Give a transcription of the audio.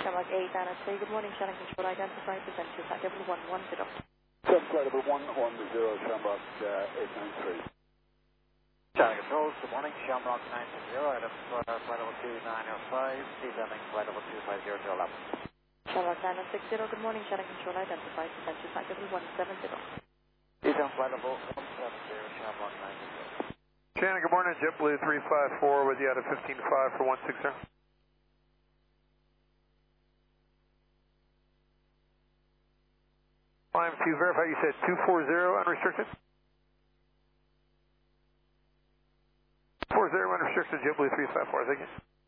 Shamrock 8, Anna 3, good morning, Shannon Control, identify, present to flight level 110. Flight level 110, Shamrock 893. Shannon Controls, good morning, Shamrock 920, identify flight level 2905, descending flight level 250 to 11. Shamrock 9060, good morning, Shannon Control, identify, present to flight level 170. Descend flight level 170, Shamrock 960. Shannon, good morning, JetBlue 354 with you out of 15.5 for 160. Climb to verify, you said 240 unrestricted? 40 unrestricted, JetBlue 354, thank you.